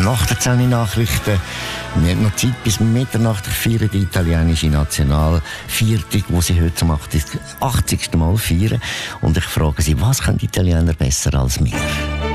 nach der 10 Nachrichten. Wir haben noch Zeit bis Mitternacht. Feiern die italienische Nationalviertig, die sie heute zum 80. Mal feiern. Und ich frage sie, was können die Italiener besser als wir?